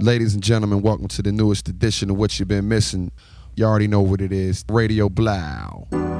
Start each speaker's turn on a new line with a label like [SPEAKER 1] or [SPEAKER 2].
[SPEAKER 1] Ladies and gentlemen, welcome to the newest edition of What You've Been Missing. You already know what it is. Radio Blau.